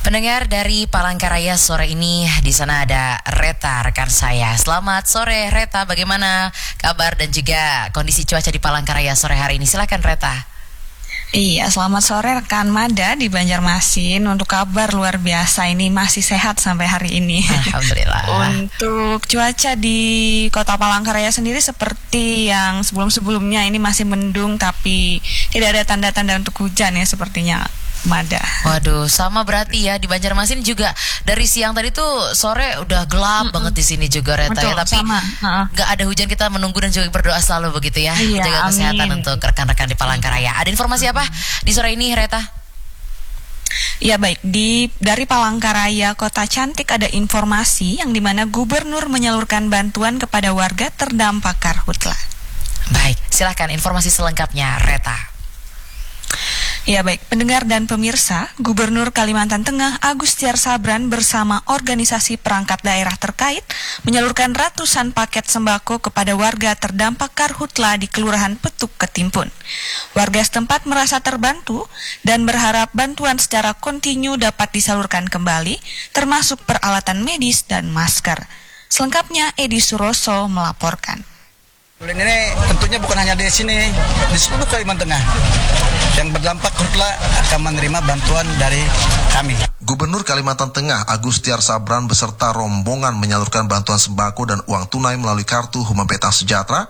Pendengar dari Palangkaraya sore ini, di sana ada Reta, rekan saya. Selamat sore Reta, bagaimana kabar dan juga kondisi cuaca di Palangkaraya sore hari ini? Silakan Reta. Iya, selamat sore rekan Mada di Banjarmasin. Untuk kabar luar biasa, ini masih sehat sampai hari ini. Alhamdulillah. Untuk cuaca di Kota Palangkaraya sendiri seperti yang sebelum-sebelumnya, ini masih mendung tapi tidak ada tanda-tanda untuk hujan ya sepertinya, Mada. Waduh, sama berarti ya di Banjarmasin juga dari siang tadi tuh sore udah gelap banget di sini juga Reta. Betul, ya, tapi sama. nggak ada hujan, kita menunggu dan juga berdoa selalu begitu ya. Iya, Jaga kesehatan amin. untuk rekan-rekan di Palangkaraya. Ada informasi apa di sore ini Reta? Ya baik, dari Palangkaraya Kota Cantik ada informasi yang dimana Gubernur menyalurkan bantuan kepada warga terdampak karhutla. Baik, silahkan informasi selengkapnya Reta. Ya baik, pendengar dan pemirsa, Gubernur Kalimantan Tengah Agustiar Sabran bersama organisasi perangkat daerah terkait menyalurkan ratusan paket sembako kepada warga terdampak karhutla di Kelurahan Petuk Ketimpun. Warga setempat merasa terbantu dan berharap bantuan secara kontinu dapat disalurkan kembali, termasuk peralatan medis dan masker. Selengkapnya Edi Suroso melaporkan. Ini tentunya bukan hanya di sini, di seluruh Kalimantan Tengah yang berdampak karhutla akan menerima bantuan dari kami. Gubernur Kalimantan Tengah Agustiar Sabran beserta rombongan menyalurkan bantuan sembako dan uang tunai melalui kartu Humam Petang Sejahtera